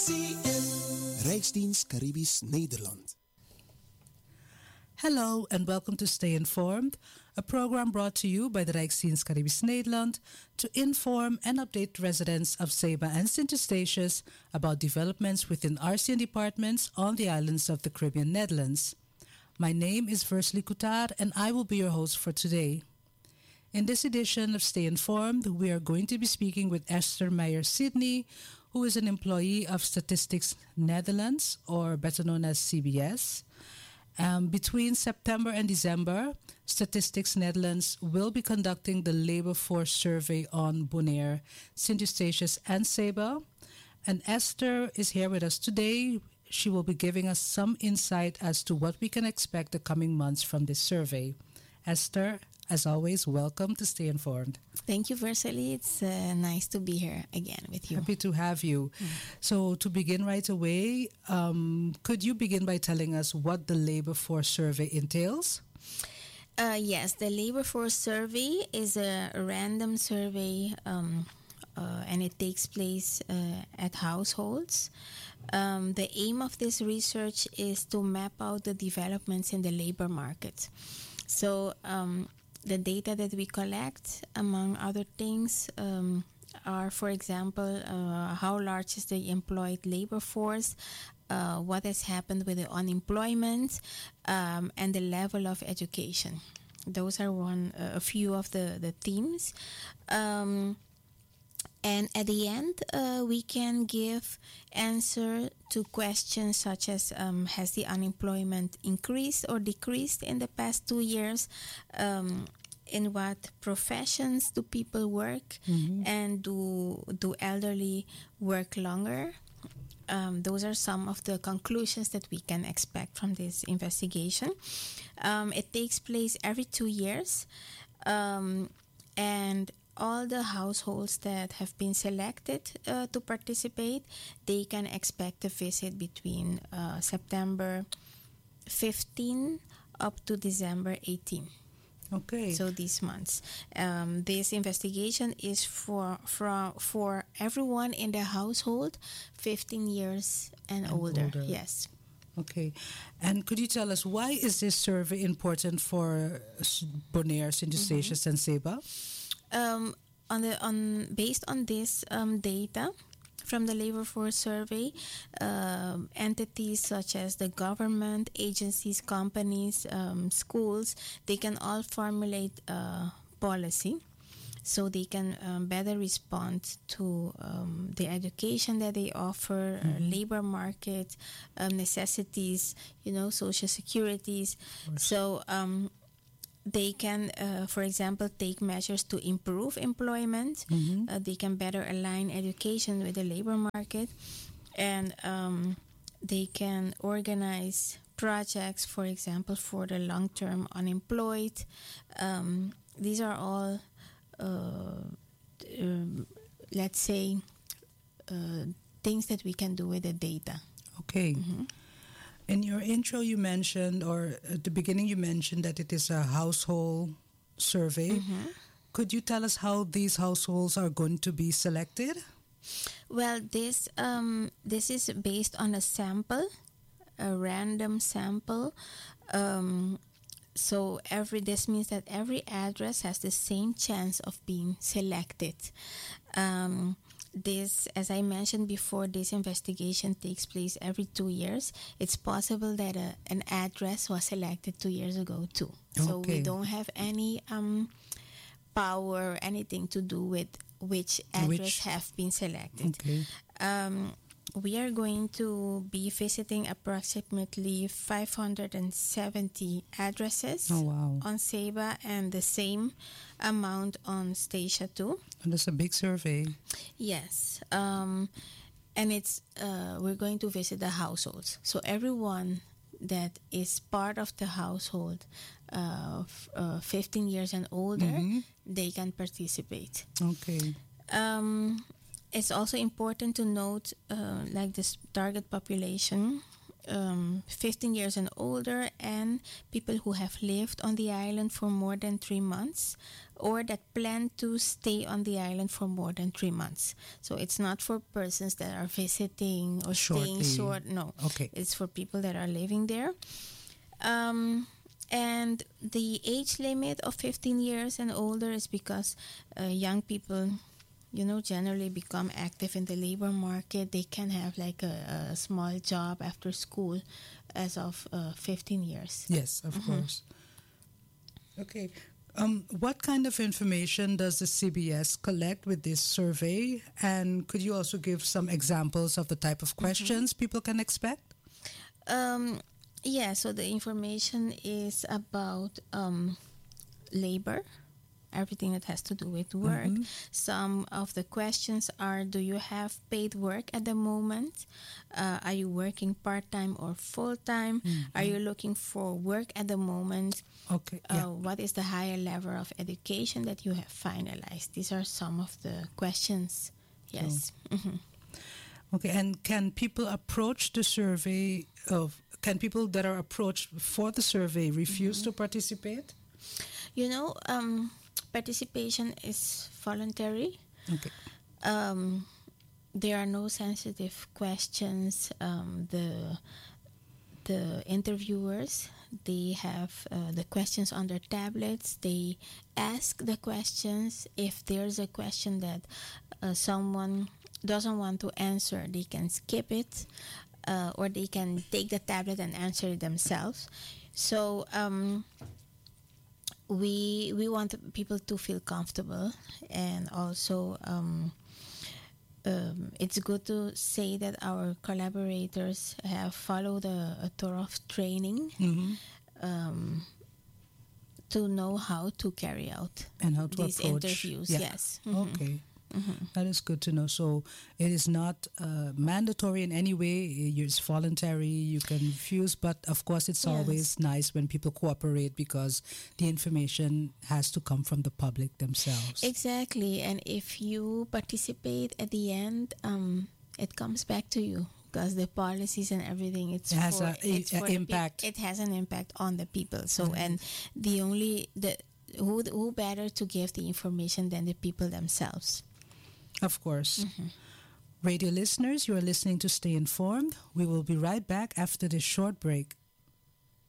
Rijksdienst Caribisch Nederland. Hello and welcome to Stay Informed, a program brought to you by the Rijksdienst Caribisch Nederland to inform and update residents of Ceiba and Sint Eustatius about developments within RCN departments on the islands of the Caribbean Netherlands. My name is Versely Coutar and I will be your host for today. In this edition of Stay Informed, we are going to be speaking with Esther Meijer-Sidney, who is an employee of Statistics Netherlands, or better known as CBS. Between September and December, Statistics Netherlands will be conducting the labor force survey on Bonaire, Sint Eustatius and Ceiba. And Esther is here with us today. She will be giving us some insight as to what we can expect the coming months from this survey. Esther, as always, welcome to Stay Informed. Thank you, Versely. It's nice to be here again with you. Happy to have you. So to begin right away, could you begin by telling us what the labor force survey entails? Yes, the labor force survey is a random survey and it takes place at households. The aim of this research is to map out the developments in the labor market. So the data that we collect, among other things, are, for example, how large is the employed labor force, what has happened with the unemployment, and the level of education. Those are a few of the themes. And at the end, we can give answer to questions such as has the unemployment increased or decreased in the past 2 years? In what professions do people work? And do elderly work longer? Those are some of the conclusions that we can expect from this investigation. It takes place every 2 years. And all the households that have been selected to participate, they can expect a visit between September 15 up to December 18. Okay. So these months. This investigation is for everyone in the household 15 years and older. Yes. Okay. And could you tell us, why is this survey important for Bonaire, Sint Eustatius and Ceiba? Based on this data from the labor force survey, entities such as the government, agencies, companies, schools, they can all formulate policy so they can better respond to the education that they offer, labor market, necessities, social securities. So they can, for example, take measures to improve employment. They can better align education with the labor market. And they can organize projects, for example, for the long-term unemployed. These are all, let's say, things that we can do with the data. Okay. In your intro, you mentioned, or at the beginning, you mentioned that it is a household survey. Could you tell us how these households are going to be selected? Well, this is based on a sample, a random sample. So this means that every address has the same chance of being selected. This, as I mentioned before, this investigation takes place every 2 years. It's possible that an address was selected 2 years ago too. So we don't have any power or anything to do with which address have been selected. Okay. We are going to be visiting approximately 570 addresses on Ceiba and the same amount on Statia too. And that's a big survey. Yes. And it's we're going to visit the households. So everyone that is part of the household 15 years and older, they can participate. Okay. It's also important to note, like this target population, 15 years and older, and people who have lived on the island for more than 3 months, or that plan to stay on the island for more than 3 months. So it's not for persons that are visiting or staying short. No. Okay. It's for people that are living there. And the age limit of 15 years and older is because young people, generally become active in the labor market. They can have like a small job after school as of 15 years. Yes, of course. Okay. What kind of information does the CBS collect with this survey? And could you also give some examples of the type of questions people can expect? Yeah, so the information is about labor, everything that has to do with work. Some of the questions are, do you have paid work at the moment? Are you working part-time or full-time? Are you looking for work at the moment? Okay. What is the higher level of education that you have finalized? These are some of the questions. Yes. Okay, and can people approach the survey can people that are approached for the survey refuse to participate? Participation is voluntary. Okay. There are no sensitive questions. The interviewers, they have the questions on their tablets. They ask the questions. If there's a question that someone doesn't want to answer, they can skip it, or they can take the tablet and answer it themselves. So we want people to feel comfortable, and also it's good to say that our collaborators have followed a thorough training to know how to carry out and how to these approach interviews. Yeah. Yes. Okay. That is good to know. So it is not mandatory in any way. It's voluntary. You can refuse, but of course it's always nice when people cooperate, because the information has to come from the public themselves. Exactly. And if you participate at the end, it comes back to you, because the policies and everything, it has an impact. It has an impact on the people. So and who better to give the information than the people themselves? Of course. Radio listeners, you are listening to Stay Informed. We will be right back after this short break.